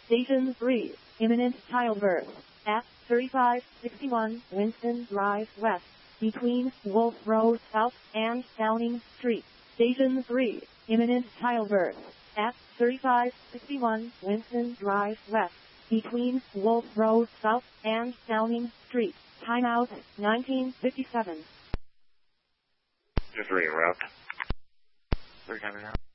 Station 3, imminent childbirth. At 3561 Winston Drive West, between Wolf Road South and Downing Street. Station 3, imminent childbirth. At 3561 Winston Drive West, between Wolf Road South and Downing Street. Timeout 1957. Just reroute. We're coming out.